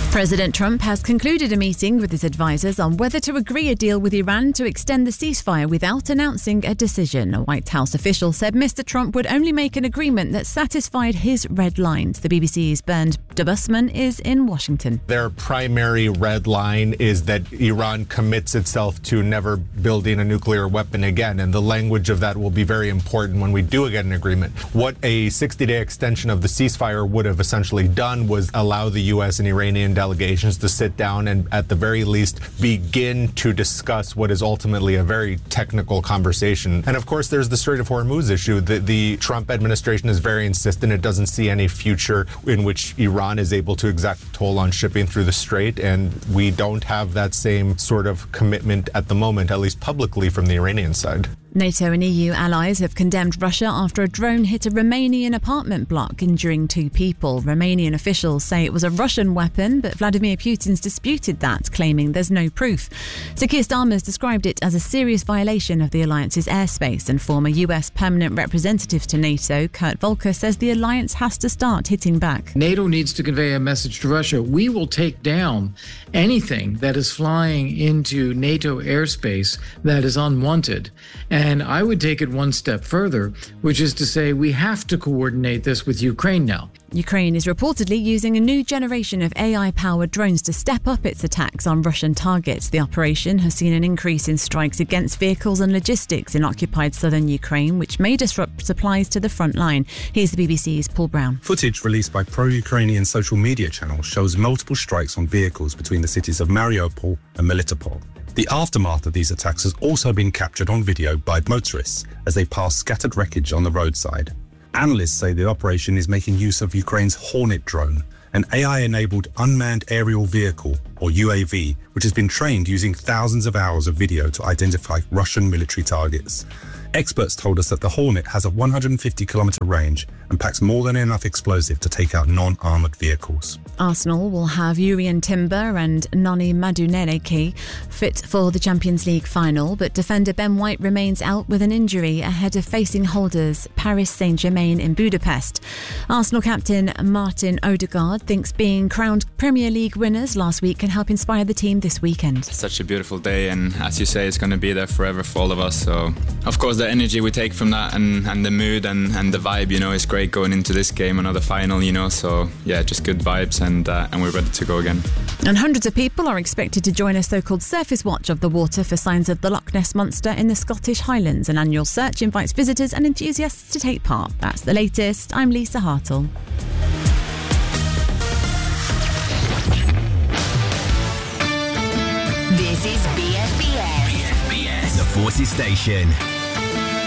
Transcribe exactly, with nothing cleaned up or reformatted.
President Trump has concluded a meeting with his advisors on whether to agree a deal with Iran to extend the ceasefire without announcing a decision. A White House official said Mister Trump would only make an agreement that satisfied his red lines. The B B C's Bernd Debusman is in Washington. Their primary red line is that Iran commits itself to never building a nuclear weapon again, and the language of that will be very important when we do get an agreement. What a sixty-day extension of the ceasefire would have essentially done was allow the U S and Iranian delegations to sit down and at the very least begin to discuss what is ultimately a very technical conversation. And of course, there's the Strait of Hormuz issue. The, the Trump administration is very insistent it doesn't see any future in which Iran is able to exact a toll on shipping through the strait, and we don't have that same sort of commitment at the moment, at least publicly, from the Iranian side. NATO and E U allies have condemned Russia after a drone hit a Romanian apartment block, injuring two people. Romanian officials say it was a Russian weapon, but Vladimir Putin's disputed that, claiming there's no proof. Sir Keir Starmer's described it as a serious violation of the alliance's airspace, and former U S permanent representative to NATO, Kurt Volker, says the alliance has to start hitting back. NATO needs to convey a message to Russia. We will take down anything that is flying into NATO airspace that is unwanted. And I would take it one step further, which is to say we have to coordinate this with Ukraine now. Ukraine is reportedly using a new generation of A I-powered drones to step up its attacks on Russian targets. The operation has seen an increase in strikes against vehicles and logistics in occupied southern Ukraine, which may disrupt supplies to the front line. Here's the B B C's Paul Brown. Footage released by pro-Ukrainian social media channels shows multiple strikes on vehicles between the cities of Mariupol and Melitopol. The aftermath of these attacks has also been captured on video by motorists as they pass scattered wreckage on the roadside. Analysts say the operation is making use of Ukraine's Hornet drone, an A I-enabled unmanned aerial vehicle, or U A V, which has been trained using thousands of hours of video to identify Russian military targets. Experts told us that the Hornet has a one hundred fifty kilometre range and packs more than enough explosive to take out non-armoured vehicles. Arsenal will have Jurrien Timber and Noni Madueke fit for the Champions League final, but defender Ben White remains out with an injury ahead of facing holders Paris Saint-Germain in Budapest. Arsenal captain Martin Odegaard thinks being crowned Premier League winners last week can help inspire the team this weekend. Such a beautiful day, and as you say, it's going to be there forever for all of us. So, of course, the energy we take from that and, and the mood and, and the vibe, you know, is great going into this game, another final, you know. So, yeah, just good vibes, and uh, and we're ready to go again. And hundreds of people are expected to join a so-called surface watch of the water for signs of the Loch Ness Monster in the Scottish Highlands. An annual search invites visitors and enthusiasts to take part. That's the latest. I'm Lisa Hartle. This is B S B S. B S B S, the Forces Station.